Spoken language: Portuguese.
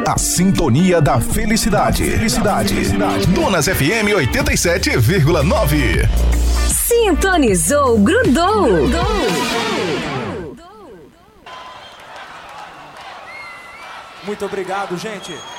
A sintonia da felicidade. Donas FM 87,9. Sintonizou, grudou. Muito obrigado, gente.